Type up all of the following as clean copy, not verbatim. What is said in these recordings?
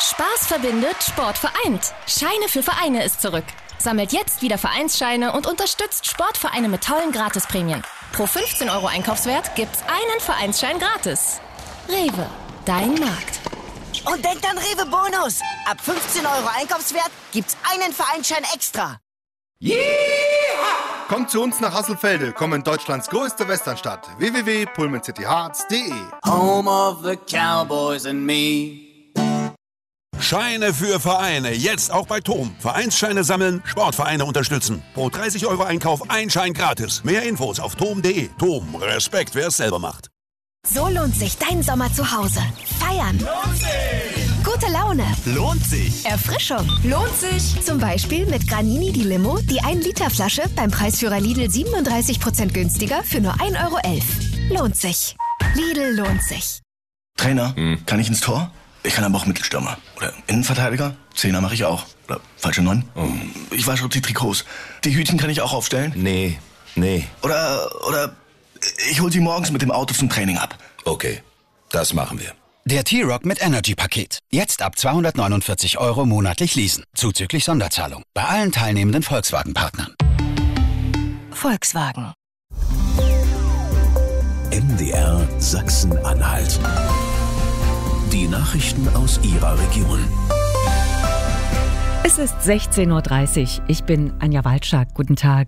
Spaß verbindet, Sport vereint. Scheine für Vereine ist zurück. Sammelt jetzt wieder Vereinsscheine und unterstützt Sportvereine mit tollen Gratisprämien. Pro 15 € Einkaufswert gibt's einen Vereinsschein gratis. Rewe, dein Markt. Und denkt an Rewe Bonus. Ab 15 € Einkaufswert gibt's einen Vereinsschein extra. Yeah! Kommt zu uns nach Hasselfelde, komm in Deutschlands größte Westernstadt. www.pullmancityhearts.de. Home of the Cowboys and me. Scheine für Vereine, jetzt auch bei TOM. Vereinsscheine sammeln, Sportvereine unterstützen. Pro 30 € Einkauf ein Schein gratis. Mehr Infos auf tom.de. TOM, Respekt, wer es selber macht. So lohnt sich dein Sommer zu Hause. Feiern. Lohnt sich. Gute Laune. Lohnt sich. Erfrischung. Lohnt sich. Zum Beispiel mit Granini die Limo, die 1-Liter-Flasche beim Preisführer Lidl 37% günstiger für nur 1,11 €. Lohnt sich. Lidl lohnt sich. Trainer, kann ich ins Tor? Ich kann aber auch Mittelstürmer. Oder Innenverteidiger. Zehner mache ich auch. Oder falsche 9. Ich wasche die Trikots. Die Hütchen kann ich auch aufstellen? Nee. Oder ich hol sie morgens mit dem Auto zum Training ab. Okay, das machen wir. Der T-Rock mit Energy-Paket. Jetzt ab 249 € monatlich leasen. Zuzüglich Sonderzahlung. Bei allen teilnehmenden Volkswagen-Partnern. Volkswagen. MDR Sachsen-Anhalt. Die Nachrichten aus Ihrer Region. Es ist 16:30 Uhr. Ich bin Anja Walczak. Guten Tag.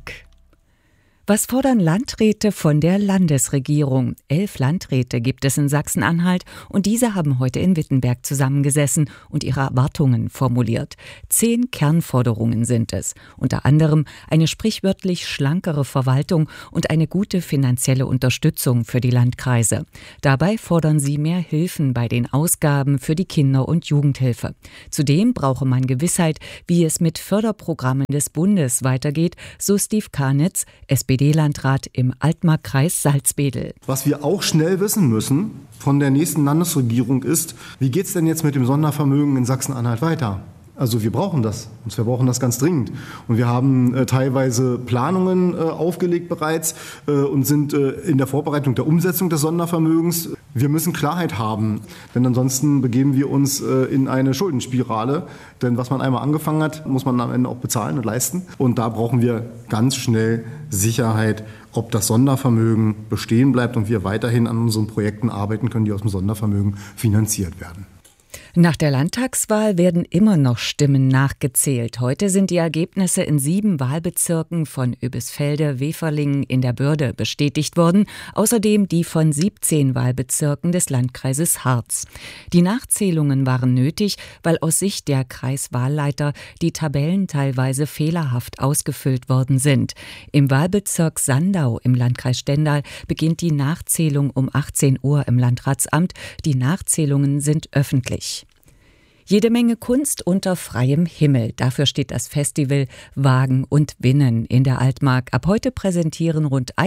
Was fordern Landräte von der Landesregierung? 11 Landräte gibt es in Sachsen-Anhalt und diese haben heute in Wittenberg zusammengesessen und ihre Erwartungen formuliert. 10 Kernforderungen sind es. Unter anderem eine sprichwörtlich schlankere Verwaltung und eine gute finanzielle Unterstützung für die Landkreise. Dabei fordern sie mehr Hilfen bei den Ausgaben für die Kinder- und Jugendhilfe. Zudem brauche man Gewissheit, wie es mit Förderprogrammen des Bundes weitergeht, so Steve Karnitz, SPD-Landrat im Altmark-Kreis Salzwedel. Was wir auch schnell wissen müssen von der nächsten Landesregierung ist, wie geht es denn jetzt mit dem Sondervermögen in Sachsen-Anhalt weiter? Also wir brauchen das und wir brauchen das ganz dringend. Und wir haben teilweise Planungen aufgelegt bereits und sind in der Vorbereitung der Umsetzung des Sondervermögens. Wir müssen Klarheit haben, denn ansonsten begeben wir uns in eine Schuldenspirale. Denn was man einmal angefangen hat, muss man am Ende auch bezahlen und leisten. Und da brauchen wir ganz schnell Sicherheit, ob das Sondervermögen bestehen bleibt und wir weiterhin an unseren Projekten arbeiten können, die aus dem Sondervermögen finanziert werden. Nach der Landtagswahl werden immer noch Stimmen nachgezählt. Heute sind die Ergebnisse in 7 Wahlbezirken von Oebisfelde, Weferlingen in der Börde bestätigt worden. Außerdem die von 17 Wahlbezirken des Landkreises Harz. Die Nachzählungen waren nötig, weil aus Sicht der Kreiswahlleiter die Tabellen teilweise fehlerhaft ausgefüllt worden sind. Im Wahlbezirk Sandau im Landkreis Stendal beginnt die Nachzählung um 18 Uhr im Landratsamt. Die Nachzählungen sind öffentlich. Jede Menge Kunst unter freiem Himmel. Dafür steht das Festival Wagen und Winnen in der Altmark. Ab heute präsentieren rund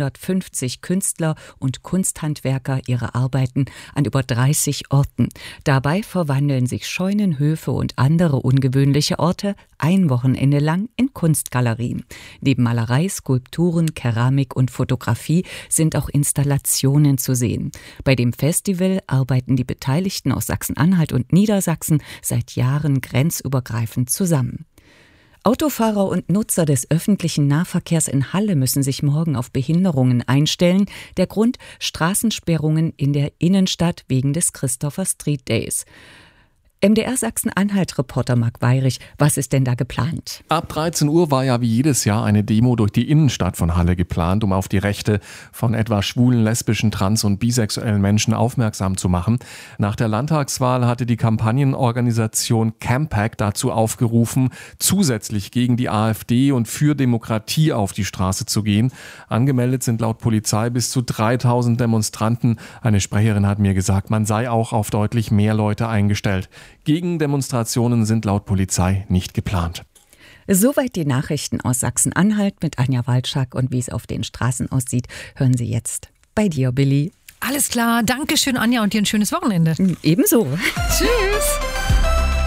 150 Künstler und Kunsthandwerker ihre Arbeiten an über 30 Orten. Dabei verwandeln sich Scheunen, Höfe und andere ungewöhnliche Orte ein Wochenende lang in Kunstgalerien. Neben Malerei, Skulpturen, Keramik und Fotografie sind auch Installationen zu sehen. Bei dem Festival arbeiten die Beteiligten aus Sachsen-Anhalt und Niedersachsen seit Jahren grenzübergreifend zusammen. Autofahrer und Nutzer des öffentlichen Nahverkehrs in Halle müssen sich morgen auf Behinderungen einstellen. Der Grund: Straßensperrungen in der Innenstadt wegen des Christopher Street Days. MDR Sachsen-Anhalt-Reporter Marc Weyrich, was ist denn da geplant? Ab 13 Uhr war ja wie jedes Jahr eine Demo durch die Innenstadt von Halle geplant, um auf die Rechte von etwa schwulen, lesbischen, trans- und bisexuellen Menschen aufmerksam zu machen. Nach der Landtagswahl hatte die Kampagnenorganisation Campact dazu aufgerufen, zusätzlich gegen die AfD und für Demokratie auf die Straße zu gehen. Angemeldet sind laut Polizei bis zu 3000 Demonstranten. Eine Sprecherin hat mir gesagt, man sei auch auf deutlich mehr Leute eingestellt. Gegendemonstrationen sind laut Polizei nicht geplant. Soweit die Nachrichten aus Sachsen-Anhalt mit Anja Walczak, und wie es auf den Straßen aussieht, hören Sie jetzt bei dir, Billy. Alles klar, danke schön, Anja, und dir ein schönes Wochenende. Ebenso. Tschüss.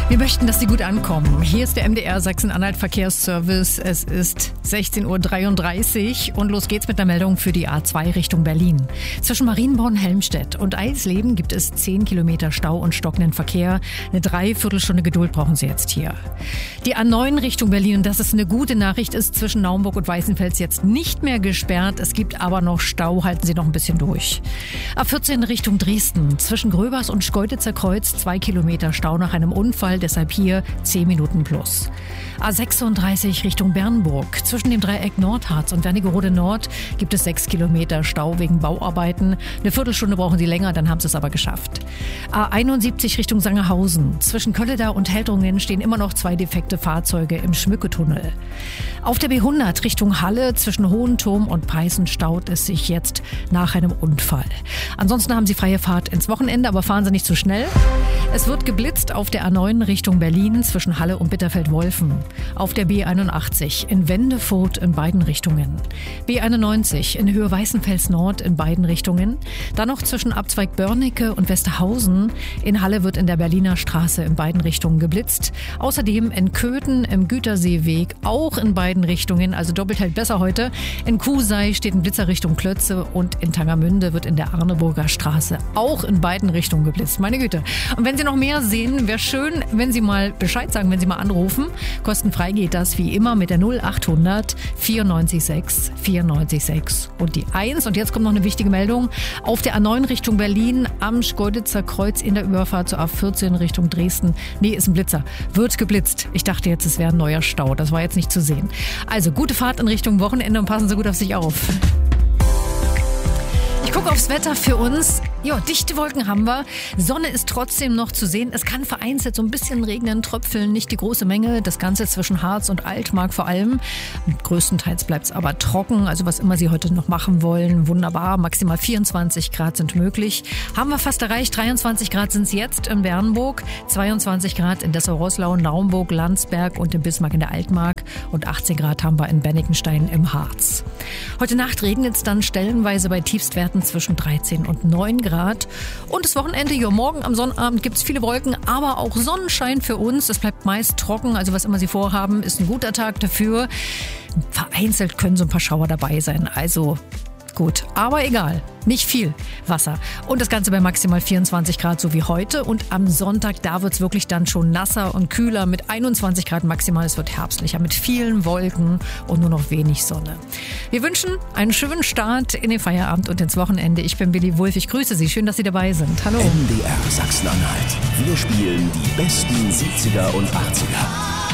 Wir möchten, dass Sie gut ankommen. Hier ist der MDR Sachsen-Anhalt Verkehrsservice. Es ist 16.33 Uhr und los geht's mit einer Meldung für die A2 Richtung Berlin. Zwischen Marienborn-Helmstedt und Eisleben gibt es 10 Kilometer Stau und stockenden Verkehr. Eine Dreiviertelstunde Geduld brauchen Sie jetzt hier. Die A9 Richtung Berlin, und das ist eine gute Nachricht, ist zwischen Naumburg und Weißenfels jetzt nicht mehr gesperrt. Es gibt aber noch Stau, halten Sie noch ein bisschen durch. A14 Richtung Dresden. Zwischen Gröbers und Schkeuditzer Kreuz 2 Kilometer Stau nach einem Unfall. Deshalb hier 10 Minuten plus. A36 Richtung Bernburg. Zwischen dem Dreieck Nordharz und Wernigerode Nord gibt es 6 Kilometer Stau wegen Bauarbeiten. Eine Viertelstunde brauchen Sie länger, dann haben Sie es aber geschafft. A71 Richtung Sangerhausen. Zwischen Kölleda und Heldrungen stehen immer noch 2 defekte Fahrzeuge im Schmücketunnel. Auf der B100 Richtung Halle zwischen Hohenturm und Peißen staut es sich jetzt nach einem Unfall. Ansonsten haben Sie freie Fahrt ins Wochenende, aber fahren Sie nicht zu schnell. Es wird geblitzt auf der A9 Richtung Berlin zwischen Halle und Bitterfeld-Wolfen. Auf der B81 in Wendefurt in beiden Richtungen. B91 in Höhe Weißenfels Nord in beiden Richtungen. Dann noch zwischen Abzweig Börnecke und Westerhausen. In Halle wird in der Berliner Straße in beiden Richtungen geblitzt. Außerdem in Köthen im Güterseeweg auch in beiden Richtungen, also doppelt hält besser heute. In Kusei steht ein Blitzer Richtung Klötze und in Tangermünde wird in der Arneburger Straße auch in beiden Richtungen geblitzt. Meine Güte. Und wenn Sie noch mehr sehen, wäre schön, wenn Sie mal Bescheid sagen, wenn Sie mal anrufen. Kostenfrei geht das wie immer mit der 0800 94 94 und die 1. Und jetzt kommt noch eine wichtige Meldung. Auf der A9 Richtung Berlin am Schkeuditzer Kreuz in der Überfahrt zur A14 Richtung Dresden. Nee, ist ein Blitzer. Wird geblitzt. Ich dachte jetzt, es wäre ein neuer Stau. Das war jetzt nicht zu sehen. Also gute Fahrt in Richtung Wochenende und passen Sie gut auf sich auf. Ich gucke aufs Wetter für uns. Ja, dichte Wolken haben wir. Sonne ist trotzdem noch zu sehen. Es kann vereinzelt so ein bisschen regnen, tröpfeln, nicht die große Menge. Das Ganze zwischen Harz und Altmark vor allem. Größtenteils bleibt es aber trocken. Also was immer Sie heute noch machen wollen, wunderbar. Maximal 24 Grad sind möglich. Haben wir fast erreicht. 23 Grad sind es jetzt in Bernburg. 22 Grad in Dessau-Roßlau, Naumburg, Landsberg und in Bismarck in der Altmark. Und 18 Grad haben wir in Bennikenstein im Harz. Heute Nacht regnet es dann stellenweise bei Tiefstwerten zwischen 13 und 9 Grad. Und das Wochenende, ja, morgen am Sonnabend gibt es viele Wolken, aber auch Sonnenschein für uns. Es bleibt meist trocken, also was immer Sie vorhaben, ist ein guter Tag dafür. Vereinzelt können so ein paar Schauer dabei sein, also gut, aber egal, nicht viel Wasser. Und das Ganze bei maximal 24 Grad, so wie heute. Und am Sonntag, da wird es wirklich dann schon nasser und kühler mit 21 Grad maximal. Es wird herbstlicher mit vielen Wolken und nur noch wenig Sonne. Wir wünschen einen schönen Start in den Feierabend und ins Wochenende. Ich bin Billy Wulff, ich grüße Sie. Schön, dass Sie dabei sind. Hallo. MDR Sachsen-Anhalt. Wir spielen die besten 70er und 80er.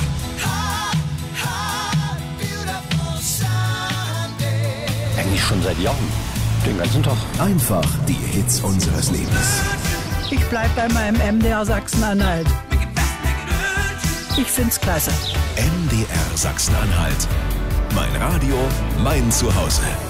Eigentlich schon seit Jahren. Den ganzen Tag. Einfach die Hits unseres Lebens. Ich bleib bei meinem MDR Sachsen-Anhalt. Ich find's klasse. MDR Sachsen-Anhalt. Mein Radio, mein Zuhause.